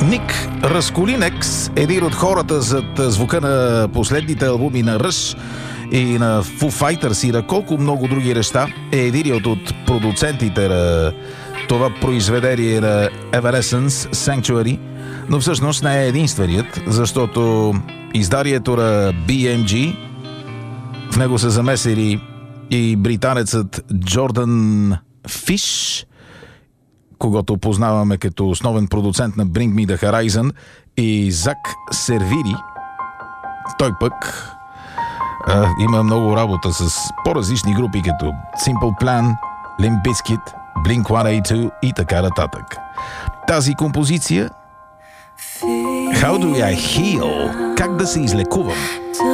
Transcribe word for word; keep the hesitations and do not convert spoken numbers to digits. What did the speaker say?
Ник Разколинекс, един от хората зад звука на последните албуми на Rush и на Foo Fighters и на колко много други неща, е един от продуцентите на това произведение на Evanescence, Sanctuary, но всъщност не е единственият, защото изданието на Би Ем Джи, в него са замесили и британецът Джордан Фиш, когото познаваме като основен продуцент на Bring Me The Horizon, и Зак Сервири. Той пък а, има много работа с по-различни групи, като Simple Plan, Limp Bizkit, Blink едно осем две и така нататък. Тази композиция How Do I Heal? Как да се излекувам?